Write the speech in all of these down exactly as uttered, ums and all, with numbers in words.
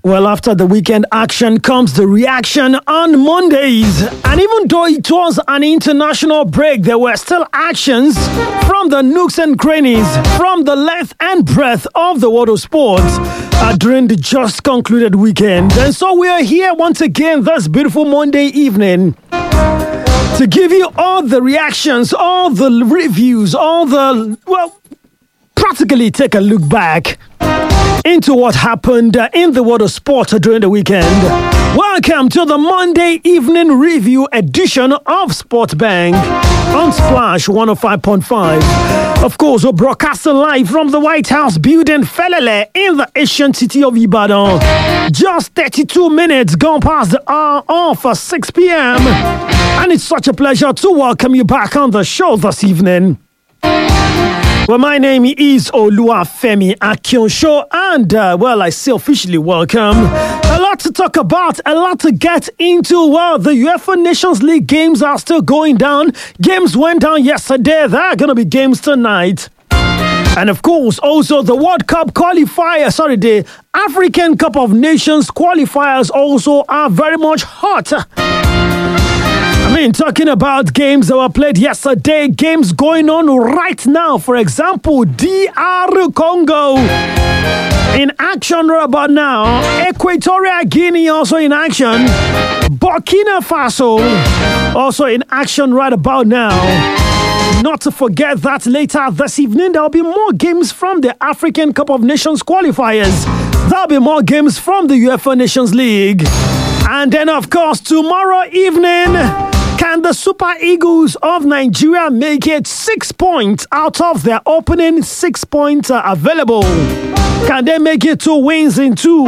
Well, after the weekend action comes the reaction on Mondays. And even though it was an international break, there were still actions from the nooks and crannies, from the length and breadth of the world of sports uh, during the just concluded weekend. And so we are here once again this beautiful Monday evening to give you all the reactions, all the reviews, all the, well, practically take a look back into what happened uh, in the world of sport during the weekend. Welcome to the Monday evening review edition of Sport Bang on Splash one oh five point five. Of course, we're broadcasting live from the White House building Felele in the ancient city of Ibadan. Just thirty-two minutes gone past the hour of six p.m. And it's such a pleasure to welcome you back on the show this evening. Well, my name is Oluwafemi Akionsho, and uh, well, I say officially welcome. A lot to talk about, a lot to get into. Well, the UEFA Nations League games are still going down. Games went down yesterday. There are going to be games tonight. And of course, also the World Cup qualifier, sorry, the African Cup of Nations qualifiers also are very much hot. I mean, talking about games that were played yesterday, games going on right now. For example, D R Congo in action right about now. Equatorial Guinea also in action. Burkina Faso also in action right about now. Not to forget that later this evening, there will be more games from the African Cup of Nations qualifiers. There will be more games from the UEFA Nations League. And then, of course, tomorrow evening, can the Super Eagles of Nigeria make it six points out of their opening six points uh, available? Can they make it two wins in two?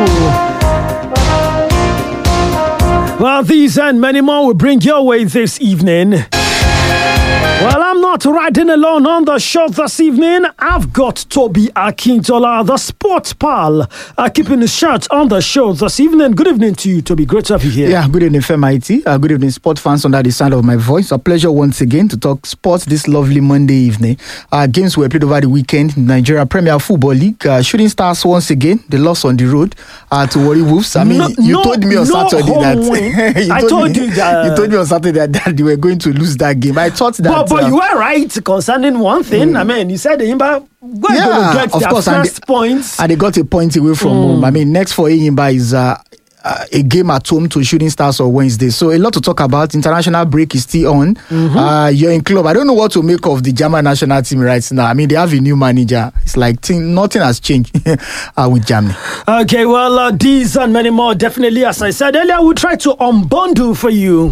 Well, these and many more will bring your way this evening. Well, I'm not riding alone on the show this evening. I've got Toby Akintola, the sports pal, uh, keeping his shirt on the show this evening. Good evening to you, Toby. Great to have you here. Yeah, good evening, Femi. Uh, good evening, sport fans under the sound of my voice. A pleasure once again to talk sports this lovely Monday evening. Uh, games were played over the weekend in Nigeria Premier Football League. Uh, Shooting Stars once again, they lost on the road uh, to Warri Wolves. I mean, no, you no, told me on no Saturday that you I told, told me, you that you told me on Saturday that, that they were going to lose that game. I thought that. But, but uh, you were right concerning one thing. Mm. I mean, you said the Yimba were yeah, going to get of their course, first and they, points. And they got a point away from mm. home. I mean, next for Yimba is uh, uh, a game at home to Shooting Stars on Wednesday. So a lot to talk about. International break is still on. Mm-hmm. Uh, you're in club. I don't know what to make of the German national team right now. I mean, they have a new manager. It's like thing, nothing has changed uh, with Germany. Okay, well, uh, these and many more definitely, as I said earlier, we'll try to unbundle for you.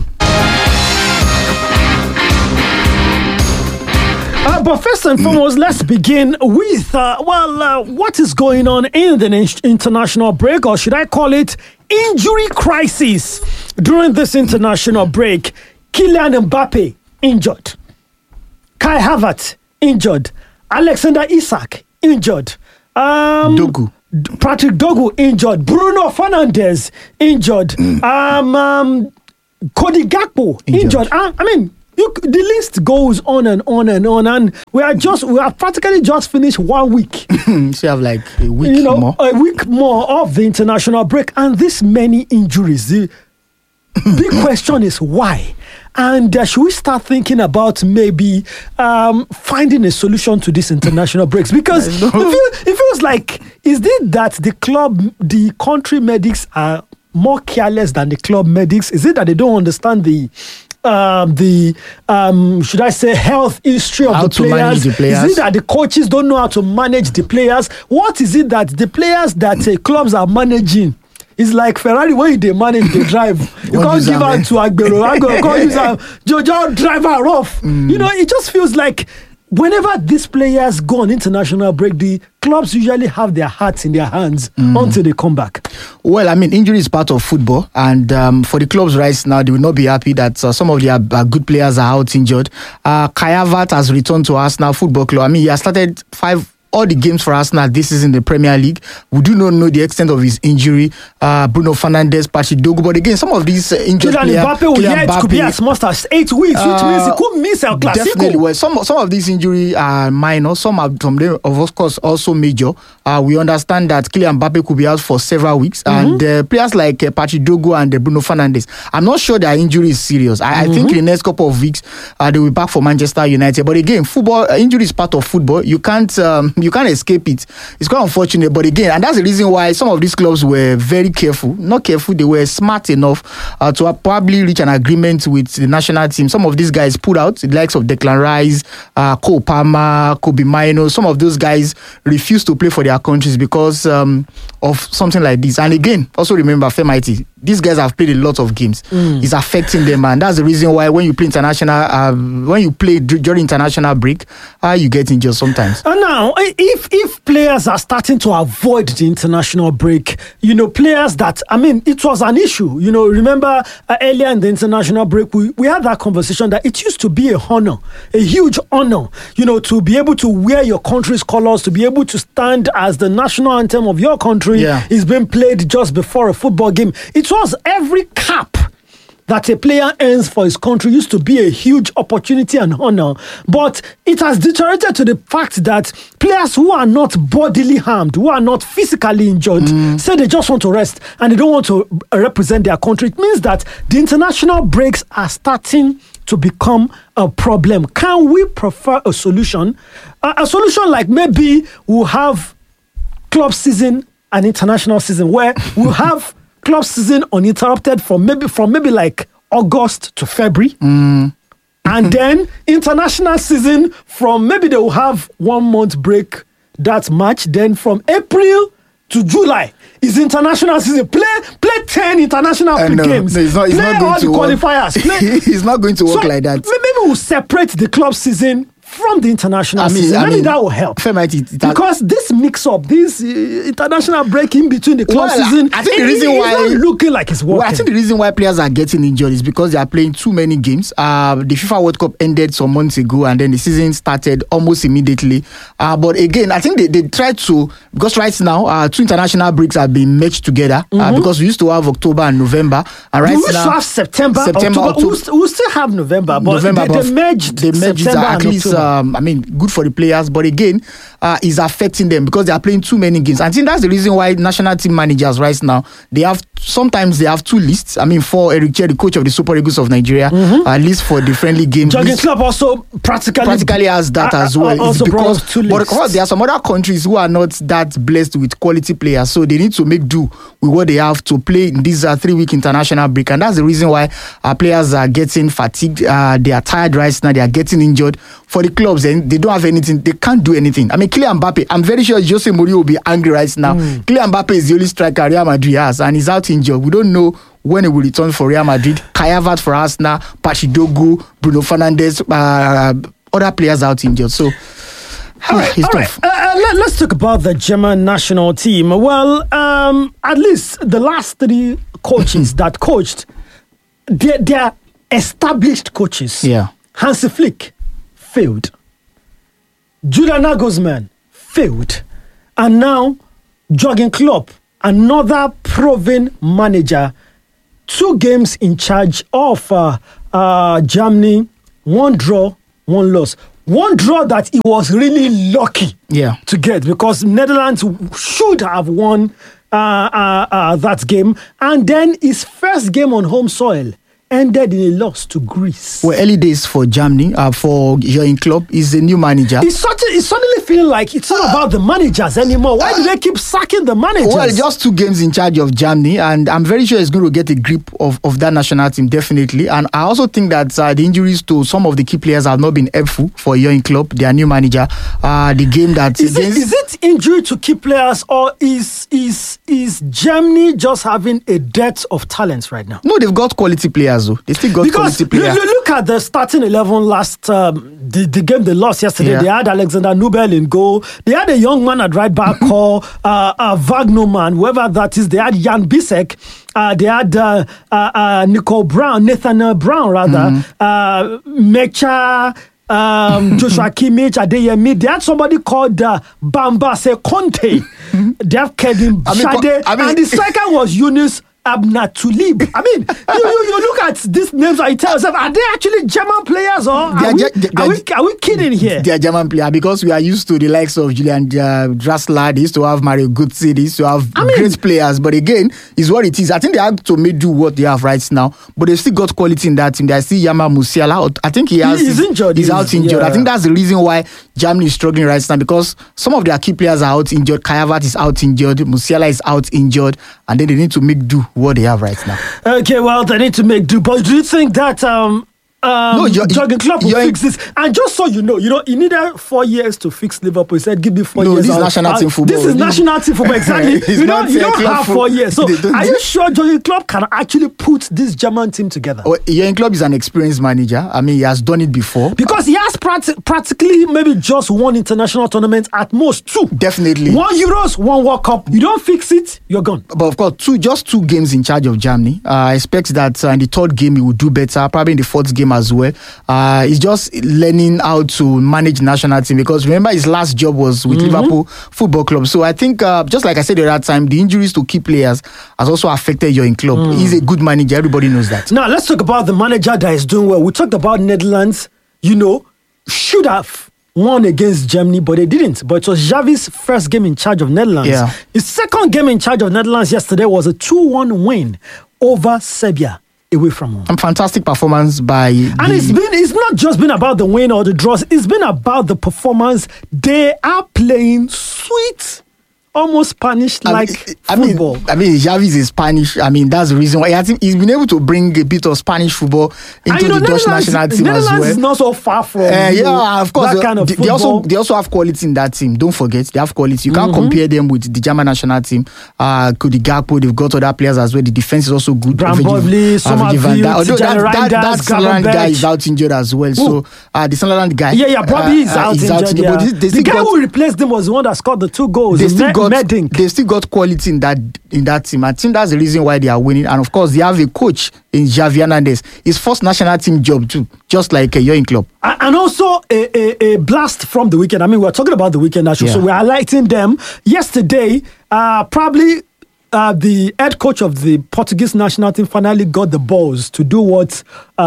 Uh, but first and foremost, let's begin with, uh, well, uh, what is going on in the international break, or should I call it injury crisis during this international break? Kylian Mbappe injured. Kai Havertz injured. Alexander Isak injured. Um, Dogu. Patrick Dogu injured. Bruno Fernandes injured. um, um, Cody Gakpo injured. injured. Uh, I mean, You, the list goes on and on and on, and we are just we are practically just finished one week. So you have like a week you know, more. A week more of the international break, and this many injuries. The big question is why, and uh, should we start thinking about maybe um, finding a solution to these international breaks? Because it, feel, it feels like, is it that the club, the country medics are more careless than the club medics? Is it that they don't understand the Um, the um, should I say health history of how the players? the players? Is it that the coaches don't know how to manage the players? What is it that the players that uh, clubs are managing? It's like Ferrari, when they manage, they drive. You can't give out to Agbero. Agbero can't use a Jojo driver off. Mm. You know, it just feels like whenever these players go on international break, the clubs usually have their hearts in their hands mm. until they come back. Well, I mean, injury is part of football, and um, for the clubs right now, they will not be happy that uh, some of their uh, good players are out injured. Uh, Kai Havertz has returned to Arsenal Football Club. I mean, he has started five all the games for Arsenal this season in the Premier League. We do not know the extent of his injury. Uh, Bruno Fernandes, Patrick Dogu, but again, some of these uh, injured Kylian players, Mbappe will yet could be as much as eight weeks, which uh, means he could miss El Clasico. Definitely, well, some some of these injuries are minor, some are from them, of course, also major. Uh, we understand that Kylian Mbappe could be out for several weeks, mm-hmm. and uh, players like uh, Patrick Dogu and uh, Bruno Fernandes, I'm not sure their injury is serious. I, mm-hmm. I think in the next couple of weeks uh, they will be back for Manchester United. But again, football uh, injury is part of football. You can't um, you can't escape it. It's quite unfortunate, but again, and that's the reason why some of these clubs were very careful. Not careful, they were smart enough uh, to probably reach an agreement with the national team. Some of these guys pulled out, the likes of Declan Rice, uh, Cole Palmer, Kobe Mino. Some of those guys refused to play for their countries because um, of something like this. And again, also remember, Femaiti, these guys have played a lot of games. Mm. It's affecting them, and that's the reason why when you play international, uh, when you play d- during international break, uh, you get injured sometimes. And now, if if players are starting to avoid the international break, you know, players that, I mean, it was an issue. You know, remember uh, earlier in the international break, we, we had that conversation that it used to be a honor, a huge honor, you know, to be able to wear your country's colors, to be able to stand as the national anthem of your country yeah. is being played just before a football game. It was every cap that a player earns for his country used to be a huge opportunity and honor, but it has deteriorated to the fact that players who are not bodily harmed, who are not physically injured, mm. say they just want to rest and they don't want to represent their country. It means that the international breaks are starting to become a problem. Can we prefer a solution? Uh, a solution like maybe we'll have club season and international season where we'll have club season uninterrupted from maybe from maybe like August to February, mm. and then international season from maybe they will have one month break. That's March. Then from April to July is international season. Play play ten international uh, no, games. No, it's not, it's play not going all to the work. qualifiers. Play. It's not going to work so like that. Maybe we'll separate the club season from the international I mean, season. I Maybe mean, that will help. Femight, it, it because this mix-up, this uh, international break in between the club well, season, I think it, the reason it's why not looking like it's working. Well, I think the reason why players are getting injured is because they are playing too many games. Uh, the FIFA World Cup ended some months ago, and then the season started almost immediately. Uh, but again, I think they, they tried to, because right now uh, two international breaks have been merged together mm-hmm. uh, because we used to have October and November, and right we used now to have September, September, October. October. We'll, st- we'll still have November, but November, they, but they merged. They merged September at and least. October. Um, I mean, good for the players, but again, uh, is affecting them because they are playing too many games. I think that's the reason why national team managers right now they have sometimes they have two lists. I mean, for Eric Chie, the coach of the Super Eagles of Nigeria, mm-hmm. at least for the friendly games. Jurgen Klopp also practically practically has that uh, as well. Also it's because two but well, there are some other countries who are not that blessed with quality players, so they need to make do with what they have to play in this uh, three-week international break, and that's the reason why our players are getting fatigued. Uh, they are tired right now. They are getting injured. For the clubs, and they don't have anything. They can't do anything. I mean, Kylian Mbappe, I'm very sure Jose Mourinho will be angry right now. Mm. Kylian Mbappe is the only striker Real Madrid has, and he's out injured. We don't know when he will return for Real Madrid. Kai Havertz for Arsenal, Patrick Dogu, Bruno Fernandes, uh, other players out injured. So, all right, it's all tough. right. Uh, let, let's talk about the German national team. Well, um, at least the last three coaches that coached, they're, they're established coaches. Yeah. Hansi Flick failed. Julian Nagelsmann failed. And now Jurgen Klopp, another proven manager, two games in charge of uh, uh, Germany, one draw, one loss. One draw that he was really lucky yeah. to get because Netherlands should have won uh, uh, uh, that game. And then his first game on home soil ended in a loss to Greece. Well, early days for Germany, uh, for Jurgen Klopp, he's a new manager. It's, such a, it's suddenly feeling like it's not about the managers anymore. Why do they keep sacking the managers? Well, just two games in charge of Germany, and I'm very sure he's going to get a grip of, of that national team, definitely. And I also think that uh, the injuries to some of the key players have not been helpful for Jurgen Klopp, their new manager. Uh, the game that... Is it, is it injury to key players, or is, is, is Germany just having a dearth of talents right now? No, they've got quality players. They still got because quality players. Look, look at the starting eleven last um, the, the game they lost yesterday. Yeah. They had Alexander Nubel in goal. They had a young man at right back called uh, uh, Wagnerman, whoever that is. They had Jan Bisek. Uh, they had uh, uh, uh, Nicole Brown, Nathaniel Brown rather, mm-hmm. uh, Mecha. um, Joshua Kimmich, Adeyemi. They had somebody called uh, Bamba Conte. They have Kevin I mean, Shade. I mean, and the striker was Yunus Abnatulib. I mean, you, you, you look at these names and you tell yourself, are they actually German players or are, we, ge- are, we, are we kidding here? They are German players because we are used to the likes of Julian uh, Draxler. They used to have Mario Götze. They used to have I mean, great players. But again, it's what it is. I think they have to make do what they have right now. But they still got quality in that team. They see Yama Musiala. I think he has. He's injured. He's, he's out injured. Yeah. I think that's the reason why Germany is struggling right now because some of their key players are out injured. Kai Havertz is out injured. Musiala is out injured. And then they need to make do what they have right now. Okay, well, they need to make do. But do you think that um, um, No, you're- Jurgen Klopp will you're- fix this? And just so you know, you know, he needed four years to fix Liverpool. He said, "Give me four No, years." this is I'll- national I'll- team football. This is This- national team football. Exactly. It's you not don't, you fair, don't club have fo- four years. So, they don't are do- you sure Jurgen Klopp can actually put this German team together? Oh, Jurgen Klopp is an experienced manager. I mean, he has done it before. Because he has practi- practically maybe just one international tournament, at most two. Definitely. One Euros, one World Cup. You don't fix it, you're gone. But of course, two just two games in charge of Germany. Uh, I expect that uh, in the third game he will do better. Probably in the fourth game as well. Uh, he's just learning how to manage national team because remember his last job was with Mm-hmm. Liverpool Football Club. So I think uh, just like I said the other time, the injuries to key players has also affected Jurgen Klopp. Mm. He's a good manager. Everybody knows that. Now, let's talk about the manager that is doing well. We talked about Netherlands, you know, should have won against Germany, but they didn't. But it was Xavi's first game in charge of Netherlands. Yeah. His second game in charge of Netherlands yesterday was a two one win over Serbia away from home. A fantastic performance by. And the, it's been it's not just been about the win or the draws, it's been about the performance. They are playing sweet, almost Spanish like I mean, football. I mean, Xavi is a Spanish. I mean, that's the reason why I think he's been able to bring a bit of Spanish football into And you know, the Dutch Netherlands- national team Netherlands as well. is not so far from Uh, you know, yeah, of course. that uh, kind of they, they football. also they also have quality in that team. Don't forget, they have quality. You can't Mm-hmm. compare them with the German national team. Uh, Cody Gakpo, they've got other players as well. The defense is also good. Bram Virgil- Bobley, uh, Virgil van Somerville, Dijk. Although Tijani that, that, Reinders, that Sunderland guy Gravenberch. is out injured as well. So uh, the Sunderland guy, Yeah, yeah, Bobby is uh, uh, out is injured. yeah. But they, they the still guy got, who replaced him was the one that scored the two goals. they still Me- got Medink. they still got quality in that in that team. I think that's the reason why they are winning. And of course, they have a coach in Xavi Hernandez. His first national team job too, just like a Jurgen Klopp. A- And also a, a, a blast from the weekend. I mean, we're talking about the weekend actually, so Yeah. we're highlighting them. Yesterday, uh, probably uh, the head coach of the Portuguese national team finally got the balls to do what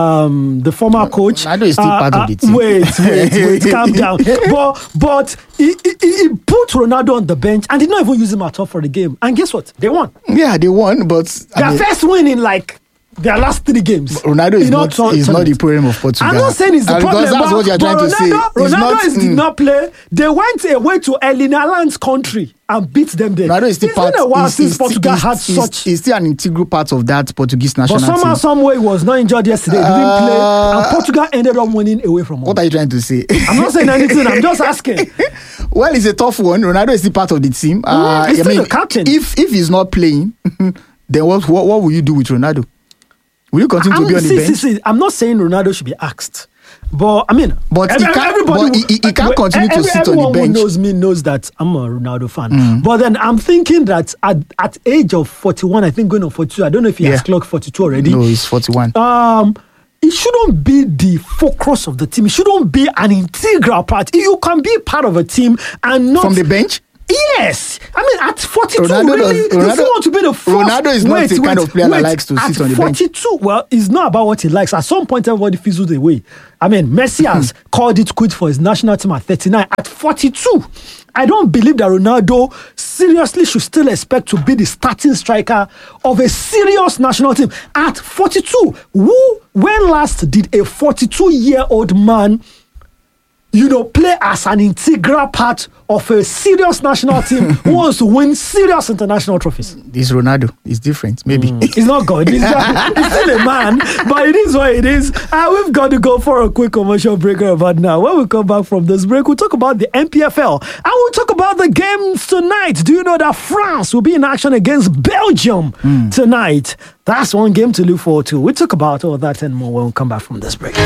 um, the former coach. Ronaldo is still uh, part of uh, the team. Wait, wait, wait, calm down. But but he, he, he put Ronaldo on the bench and did not even use him at all for the game. And guess what? They won. Yeah, they won, but I Their mean, first win in like their last three games. Ronaldo is In all not tour- is not the tournaments. problem of Portugal. I'm not saying it's the Uh, problem, because that's but, what you're but trying to say. Ronaldo, It's Ronaldo not- is, did mm. not play. They went away to Erling Haaland's country and beat them there. Ronaldo is still It's part. been a while he's- since he's- Portugal he's- had he's- such. He's still an integral part of that Portuguese But national somehow, team. some way, he was not injured yesterday. He didn't play, and Uh, Portugal ended up winning away from home. What are you trying to say? I'm not saying anything. I'm just asking. Well, it's a tough one. Ronaldo is still part of the team. Uh, he's I still mean, the captain. If if he's not playing, then what, what what will you do with Ronaldo? Will you continue I'm, to be on the see, bench? see, see, I'm not saying Ronaldo should be asked, but I mean, But he ev- can't- everybody, but he- he- he can't wait, continue to every- sit on the everyone bench. who knows me knows that I'm a Ronaldo fan. But then I'm thinking that at at age of forty-one, I think going on forty-two, I don't know if he has Yeah. clocked forty-two already. No, he's forty-one. Um, it shouldn't be the focus of the team. It shouldn't be an integral part. You can be part of a team and not From the bench? Yes, I mean at forty-two, Ronaldo really, does- if you Ronaldo- want to be the first, Ronaldo is not wait, the kind wait, of player that wait, likes to at sit on the bench. forty-two, well, it's not about what he likes. At some point, everybody fizzles away. I mean, Messi has called it quit for his national team at thirty-nine. At forty-two, I don't believe that Ronaldo seriously should still expect to be the starting striker of a serious national team. At forty-two, who, when last did a forty-two-year-old man, you know, play as an integral part of a serious national team who wants to win serious international trophies? This Ronaldo is different. Maybe. He's not good. He's, just, he's still a man, but it is what it is. Uh, we've got to go for a quick commercial break about now. When we come back from this break, we'll talk about the N P F L and we'll talk about the games tonight. Do you know that France will be in action against Belgium mm. tonight? That's one game to look forward to. We'll talk about all that and more when we come back from this break.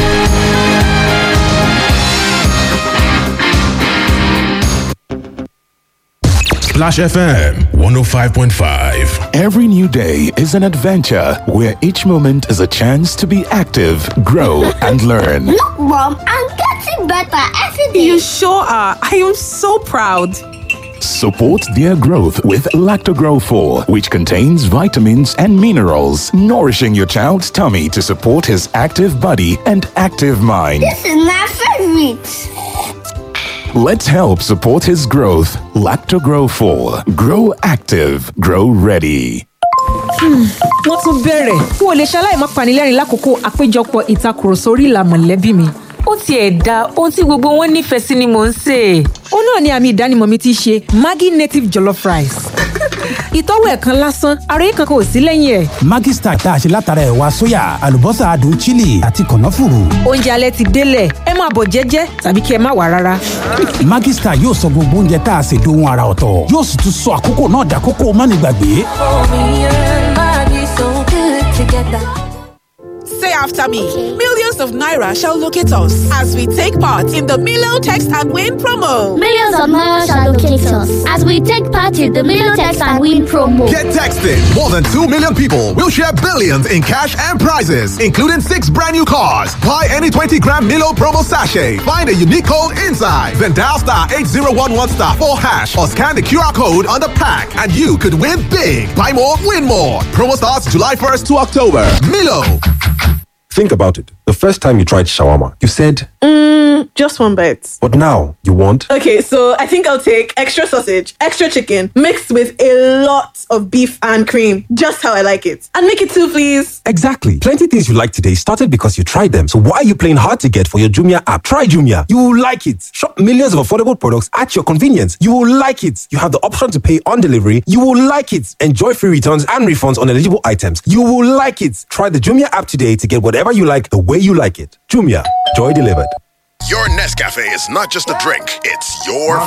Splash F M one oh five point five. Every new day is an adventure where each moment is a chance to be active, grow, and learn. Look, Mom, I'm getting better every day. You sure are. I am so proud. Support their growth with Lactogrow four, which contains vitamins and minerals, nourishing your child's tummy to support his active body and active mind. This is my favorite. Let's help support his growth. Lactogrow four. Grow active. Grow ready. Wọ́n tún bẹ̀rẹ̀. N ò lè ṣaláì má panilẹ́rìn lákòókò àpéjọpọ̀ ìtakùrọ̀sọ orí ìlà mọ̀lẹ́bí mi. Ó tiẹ̀ da ohun tí gbogbo wọn nífẹ̀ẹ́ sí ni mò ń sè. Ó náà ni àmì ìdánimọ̀ mi ti ṣe Maggi native jollof rice. Ìtọ́wò ẹ̀ kan lásán, ara yìí kankan ò sí lẹ́yìn ẹ̀. Maggi Star tá a ṣe látara ẹ̀wà sóyà, àlùbọ́sà adùn chili àti kànáfùrù. Oúnjẹ alẹ́ ti délẹ̀, ẹ máa bọ̀ jẹ́jẹ́ tàbí kí ẹ má wá rárá. Maggi Star yóò sọ gbogbo oúnjẹ tá a ṣe dohun ara ọ̀tọ̀. Yóò sì tún sọ àkókò náà dàkókò mánigbàgbé. Say after me. Okay. Millions of Naira shall locate us as we take part in the Milo Text and Win promo. Millions of Naira shall locate us as we take part in the Milo Text and Win promo. Get texted. More than two million people will share billions in cash and prizes, including six brand new cars. Buy any twenty gram Milo promo sachet. Find a unique code inside. Then dial star eight zero one one star four hash or scan the Q R code on the pack and you could win big. Buy more, win more. Promo starts July first to October. Milo. Think about it. The first time you tried shawarma, you said, mm, just one bite. But now you want? Okay, so I think I'll take extra sausage, extra chicken, mixed with a lot of beef and cream. Just how I like it. And make it two, please. Exactly. Plenty things you like today started because you tried them. So why are you playing hard to get for your Jumia app? Try Jumia. You will like it. Shop millions of affordable products at your convenience. You will like it. You have the option to pay on delivery. You will like it. Enjoy free returns and refunds on eligible items. You will like it. Try the Jumia app today to get whatever you like the way you like it. Jumia. Joy delivered. Your Nescafe is not just a drink, it's your